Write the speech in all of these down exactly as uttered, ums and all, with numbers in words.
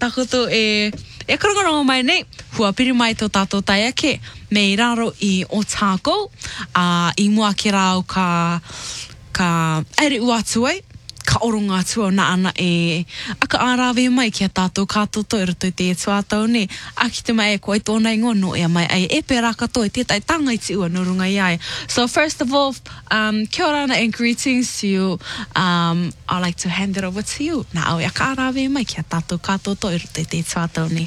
takoto e e karongaronga mai nei hua piri mai tō tātou tai ake me i raro i Otago a i mua ki rao ka ka ere ua atu ai ka oronga atu au na ana e aka ārawe mai ki a tātou kātoto i roto i te e tuatau ne a ki te mai e koe tōna ingono e mai ai e pērā katoa i tētai tanga i te ua no runga i ai. So first of all, um, kia ora ana and greetings to you. Um, I'd like to hand it over to you. Nā au e aka ārawe mai ki a tātou kātoto i roto i te e tuatau ne.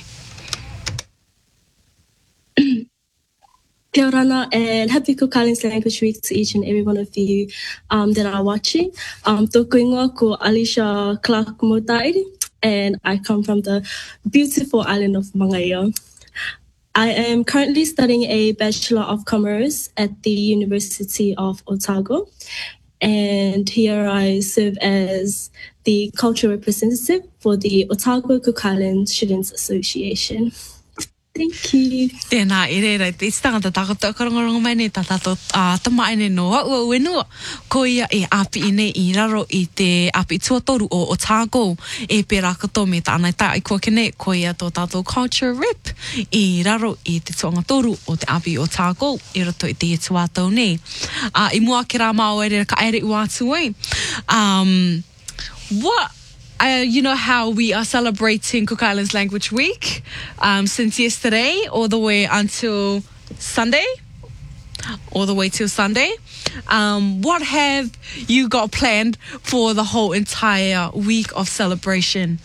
Kia ora ana, and happy Cook Islands Language Week to each and every one of you um, that are watching. Um, tōku ingoa ko Alicia Clark Motairi, and I come from the beautiful island of Mangaia. I am currently studying a Bachelor of Commerce at the University of Otago, and here I serve as the cultural representative for the Otago Cook Islands Students Association. Thank you. Tēnā, e reira, te istangata tākata karongaronga mai nei tātātou uh, tamai nei noa, ua uenua. Ko ia e api i nei i raro i te api tuatoru o Otago e pērā kato me tā anai tā i kua kene, ko ia tō tātou culture rep i raro i te tuanga toru o te api Otago i rato i te e tuatau nei. Uh, I mua ki rā māo e reira ka aere ua atu ai. Um, what Uh, you know how we are celebrating Cook Islands Language Week um, since yesterday all the way until Sunday, all the way till Sunday. Um, what have you got planned for the whole entire week of celebration?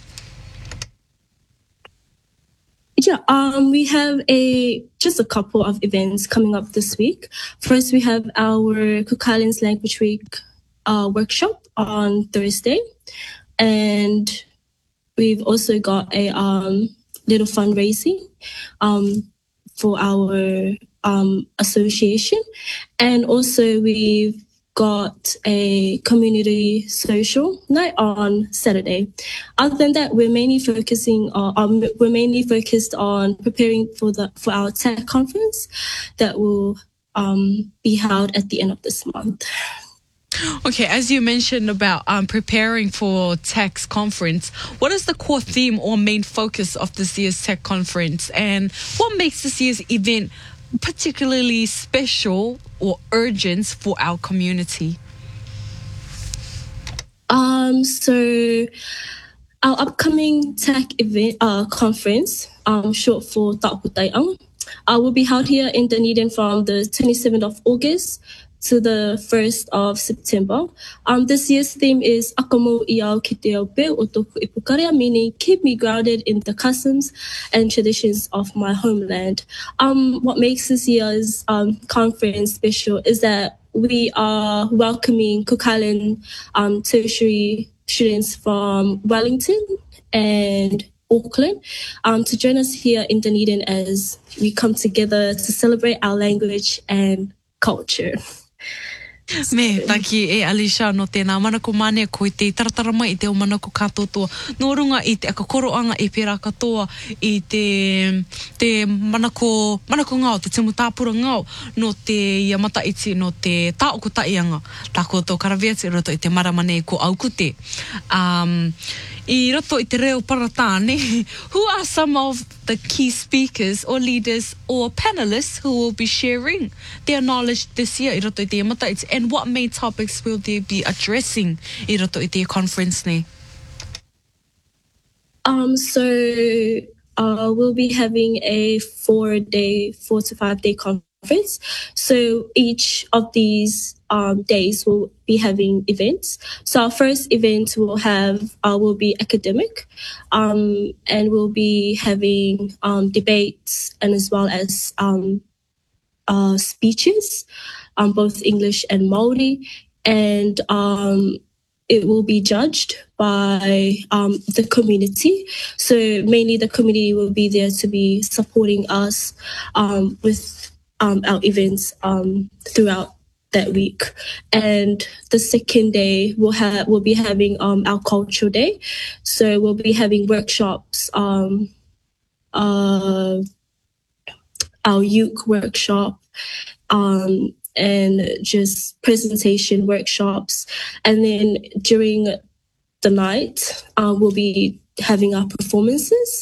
Yeah, um, we have a just a couple of events coming up this week. First, we have our Cook Islands Language Week uh, workshop on Thursday. And we've also got a um, little fundraising um, for our um, association. And also we've got a community social night on Saturday. Other than that, we're mainly focusing on, um, we're mainly focused on preparing for the for our tech conference that will um, be held at the end of this month. Okay, as you mentioned about um, preparing for Tech's conference, what is the core theme or main focus of this year's Tech conference, and what makes this year's event particularly special or urgent for our community? Um, so our upcoming Tech event uh, conference, um, short for Ta'oputai'ang, uh, will be held here in Dunedin from the twenty-seventh of August to the first of September. Um, this year's theme is Akamo Iao Ki Te Ao Pe o Tōku Ipukarea, meaning keep me grounded in the customs and traditions of my homeland. Um, what makes this year's um, conference special is that we are welcoming Cook Island um, tertiary students from Wellington and Auckland um, to join us here in Dunedin as we come together to celebrate our language and culture. Me, taki e Alicia no tēnā manako mane ko i te taratara mai i te o manako katotoa. Nō runga i te akakoroanga e pērā katoa i te, te manako, manako ngao, te timu tāpura ngao no te iamata iti no te tāoko taianga. Tāko tō karawiati roto i te maramane ko aukute. Um, I roto i te reo paratāne, who are some of the key speakers or leaders or panelists who will be sharing their knowledge this year i roto i te iamata iti, and what main topics will they be addressing i roto i te conference ne? Um, so uh, we'll be having a four-day, four to five-day conference. So each of these um, days will be having events. So our first event will have uh, will be academic, um, and we'll be having um, debates and as well as um, uh, speeches, um, both English and Māori, and um, it will be judged by um, the community. So mainly the community will be there to be supporting us um, with um, our events um, throughout that week. And the second day we'll have we'll be having um, our cultural day. So we'll be having workshops, um, uh, our uke workshop, um, and just presentation workshops. And then during the night, uh, we'll be having our performances.